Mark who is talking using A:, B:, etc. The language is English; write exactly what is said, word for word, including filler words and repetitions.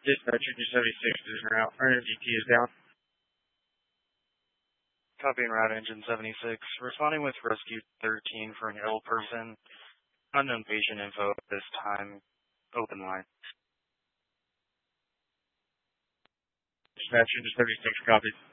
A: Dispatcher two seventy-six is route. R N G T is down.
B: Copying route engine seventy-six. Responding with rescue thirteen for an ill person. Unknown patient info at this time. Open line.
A: Dispatcher two seventy-six copies.